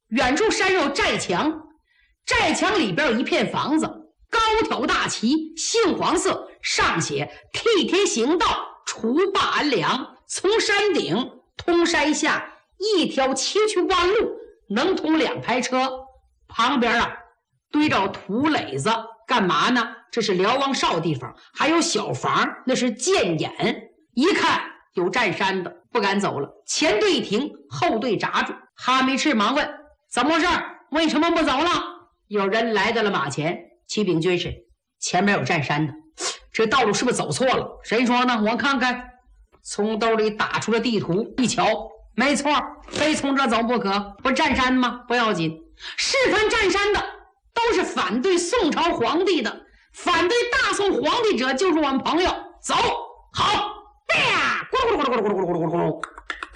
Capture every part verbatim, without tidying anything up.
远处山有寨墙，寨墙里边有一片房子，高挑大旗，杏黄色，上写替天行道，除霸安良。从山顶通山下一条崎岖弯路，能通两排车。旁边啊堆着土垒子，干嘛呢？这是瞭望哨地方，还有小房，那是箭眼。一看有占山的，不敢走了，前队停，后队闸住。哈密赤忙问：怎么回事？为什么不走了？有人来到了马前，启禀军师，前面有占山的，这道路是不是走错了？谁说呢？我看看。从兜里打出了地图，一瞧，没错，非从这走不可。不占山吗？不要紧，是凡占山的都是反对宋朝皇帝的，反对大宋皇帝者就是我们朋友。走，好，啪，咕噜咕噜咕噜咕噜咕噜咕噜咕噜，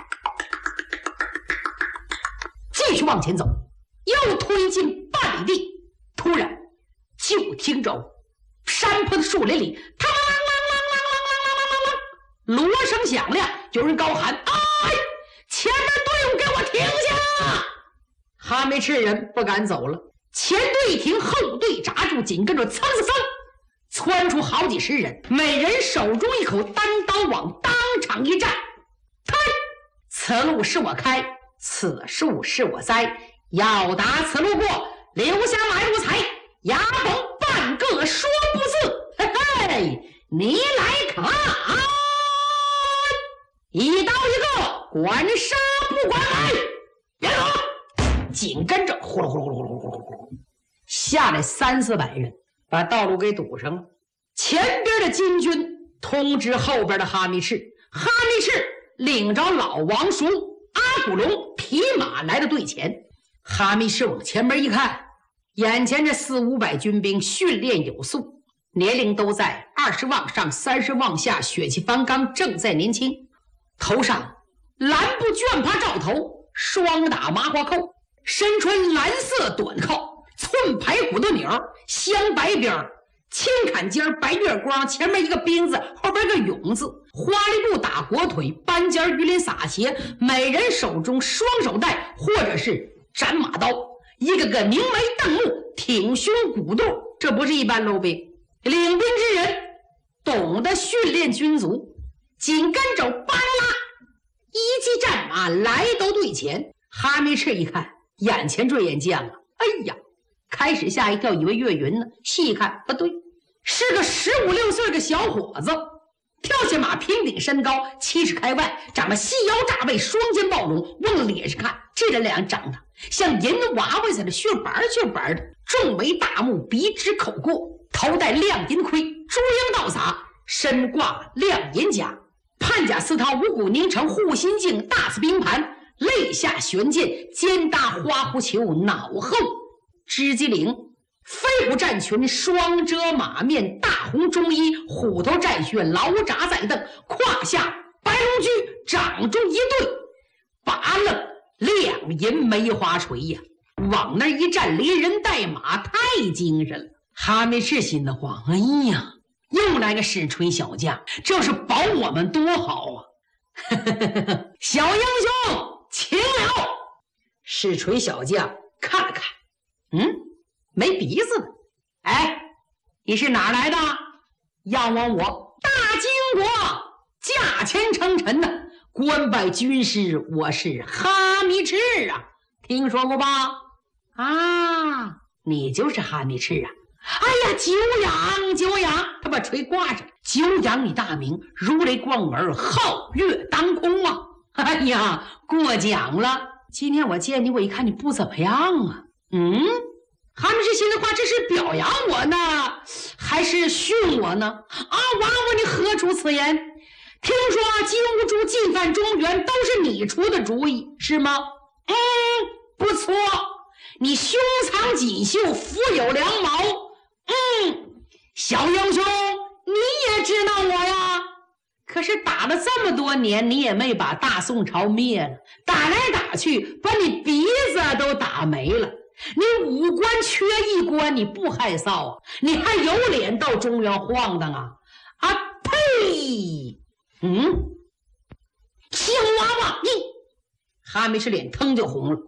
继续往前走，又推进半里地，突然就听着山坡的树林里，嘡锣声响亮，有人高喊：哎，前面队伍给我停下！哈密赤人不敢走了，前队停，后队闸住，紧跟着噌噌噌窜出好几十人，每人手中一口单刀，往当场一站。开！此路是我开，此树是我栽，要打此路过，留下买路财，牙崩半个说不字。嘿嘿，你来看！一刀一个，管杀不管来，别走！紧跟着呼噜呼噜呼噜呼噜呼噜呼噜下来三四百人，把道路给堵上了。前边的金军通知后边的哈密赤，哈密赤领着老王叔、阿古龙匹马来到队前。哈密赤往前边一看，眼前这四五百军兵训练有素，年龄都在二十往上三十往下，血气方刚，正在年轻。头上蓝布绢帕罩头，双打麻花扣，身穿蓝色短扣，寸排骨头钮，镶白边，青坎肩，白月光，前面一个兵字，后边一个勇字，花里布打国腿，斑尖鱼鳞撒鞋，每人手中双手带或者是斩马刀，一个个凝眉瞪目，挺胸鼓肚，这不是一般漏兵。领兵之人懂得训练军卒，紧跟着巴拉一骑战马来到队前。哈密赤一看，眼前坠眼见了，哎呀，开始吓一跳，以为岳云呢，细看不对，是个十五六岁的小伙子，跳下马，平顶身高七尺开外，长得细腰炸背，双肩暴龙，往脸上看，这人俩长得像银娃娃似的，血板血板的，重眉大目，鼻直口过，头戴亮银盔，珠缨倒洒，身挂亮银甲，判甲丝绦，五谷凝成，护心镜，大刺冰盘，肋下悬剑，肩搭花狐裘，脑后织机灵，飞虎战裙，双遮马面，大红中衣，虎头战靴，劳札在蹬，胯下白龙驹，掌中一对拔了亮银梅花锤呀，往那一站，连人带马，太精神了。哈密赤心的慌，哎呀，又来个使锤小将，这要是保我们多好啊！小英雄，请了。使锤小将看了看，嗯，没鼻子呢。哎，你是哪来的？要问我大金国驾前称臣的，官拜军师，我是哈密赤啊，听说过吧？啊，你就是哈密赤啊！哎呀，久仰久仰，他把锤挂上，久仰你大名，如雷贯耳，皓月当空啊！哎呀，过奖了。今天我见你，我一看你不怎么样啊。嗯，哈密赤心的话，这是表扬我呢，还是训我呢？啊，娃娃，你何出此言？听说金兀术进犯中原都是你出的主意，是吗？嗯，不错，你胸藏锦绣，腹有良谋。嗯，小英雄，你也知道我呀。可是打了这么多年，你也没把大宋朝灭了，打来打去，把你鼻子都打没了。你五官缺一官，你不害臊啊？你还有脸到中原晃荡啊？啊呸！嗯，青娃娃，你哈密赤脸腾就红了。